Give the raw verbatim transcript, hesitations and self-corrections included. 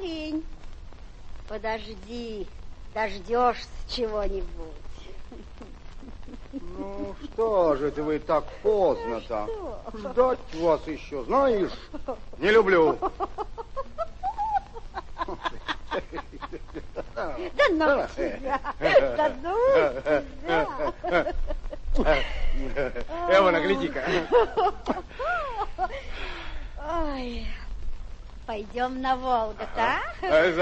парень, подожди, дождешься чего-нибудь. Ну, что же это вы так поздно-то? Ждать вас еще, знаешь, не люблю. Да ну тебя, да ну тебя. Эвана, гляди-ка. Ой, пойдем на Волгу, да?